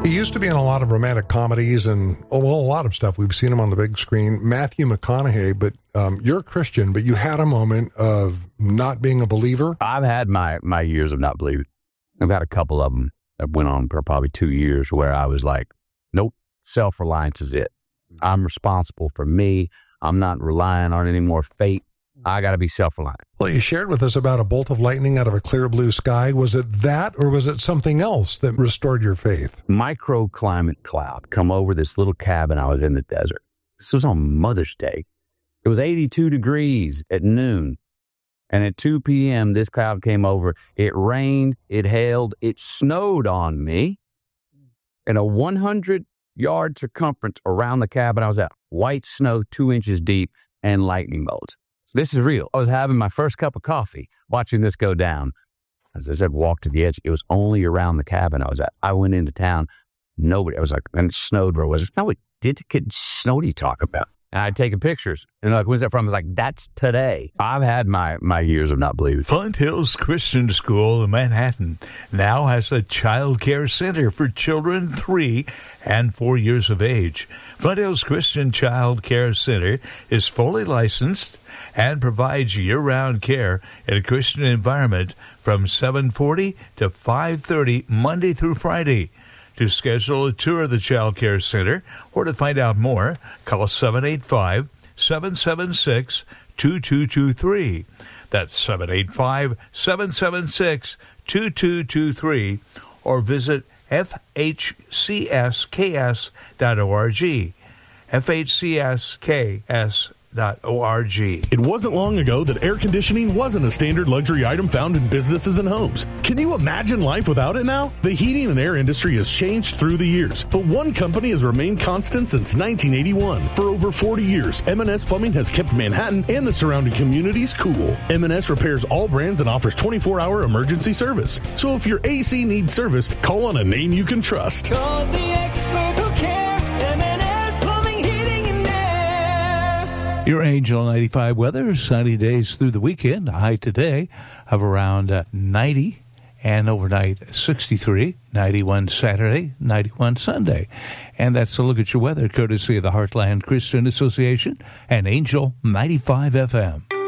He used to be in a lot of romantic comedies and, a lot of stuff. We've seen him on the big screen. Matthew McConaughey, but you're a Christian, but you had a moment of not being a believer. I've had my years of not believing. I've had a couple of them that went on for probably 2 years where I was like, nope, self-reliance is it. I'm responsible for me. I'm not relying on any more fate. I got to be self-reliant. Well, you shared with us about a bolt of lightning out of a clear blue sky. Was it that, or was it something else that restored your faith? Microclimate cloud come over this little cabin. I was in the desert. This was on Mother's Day. It was 82 degrees at noon. And at 2 p.m., this cloud came over. It rained, it hailed, it snowed on me. In a 100-yard circumference around the cabin I was at, white snow 2 inches deep and lightning bolts. This is real. I was having my first cup of coffee, watching this go down. As I said, walked to the edge. It was only around the cabin I was at. I went into town. Nobody. I was like, and it snowed where was it? No, it did get snow. What are you talking about? And I'd taken pictures. And like, when's that from? I was like, that's today. I've had my years of not believing. Flint Hills Christian School in Manhattan now has a child care center for children 3 and 4 years of age. Flint Hills Christian Child Care Center is fully licensed and provides year-round care in a Christian environment from 7:40 to 5:30 Monday through Friday. To schedule a tour of the Child Care Center or to find out more, call 785-776-2223. That's 785-776-2223, or visit fhcsks.org. fhcsks.org. It wasn't long ago that air conditioning wasn't a standard luxury item found in businesses and homes. Can you imagine life without it now? The heating and air industry has changed through the years, but one company has remained constant since 1981. For over 40 years, M&S Plumbing has kept Manhattan and the surrounding communities cool. M&S repairs all brands and offers 24-hour emergency service. So if your AC needs serviced, call on a name you can trust. Call the experts who care. M&S Plumbing, Heating, and Air. Your Angel 95 weather, sunny days through the weekend. A high today of around 90 and overnight 63, 91 Saturday, 91 Sunday. And that's a look at your weather courtesy of the Heartland Christian Association and Angel 95 FM.